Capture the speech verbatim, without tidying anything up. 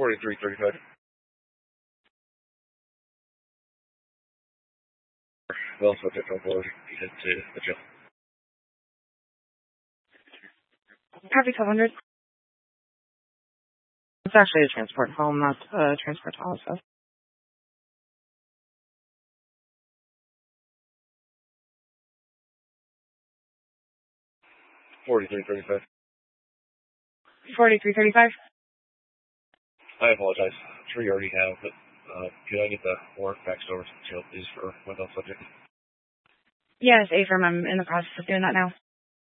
forty-three thirty-five. Well, subject on board. He head to the jail. Copy twelve hundred. It's actually a transport home, not a transport to office. forty-three thirty-five. forty-three thirty-five. I apologize. I'm sure you already have, but uh, could I get the warrant faxed over to the jail, please, for without subject? Yes, A firm. I'm in the process of doing that now.